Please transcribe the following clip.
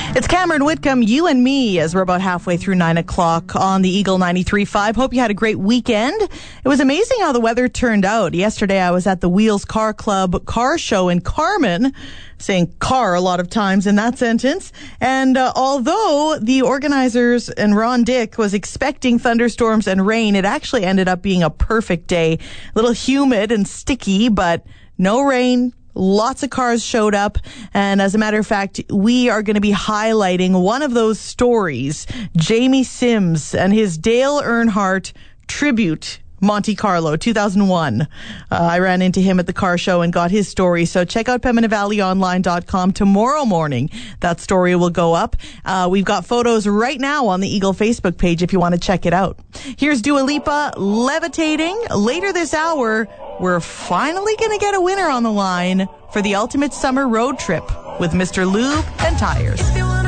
It's Cameron Whitcomb, you and me, as we're about halfway through 9 o'clock on the Eagle 93.5. Hope you had a great weekend. It was amazing how the weather turned out. Yesterday, I was at the Wheels Car Club car show in Carman, saying car a lot of times in that sentence. And although the organizers and Ron Dick was expecting thunderstorms and rain, it actually ended up being a perfect day. A little humid and sticky, but no rain. Lots of cars showed up, and as a matter of fact, we are going to be highlighting one of those stories, Jamie Sims and his Dale Earnhardt tribute, Monte Carlo, 2001. I ran into him at the car show and got his story, so check out PembinaValleyOnline.com tomorrow morning. That story will go up. We've got photos right now on the Eagle Facebook page if you want to check it out. Here's Dua Lipa, Levitating. Later this hour, we're finally going to get a winner on the line for the ultimate summer road trip with Mr. Lube and Tires.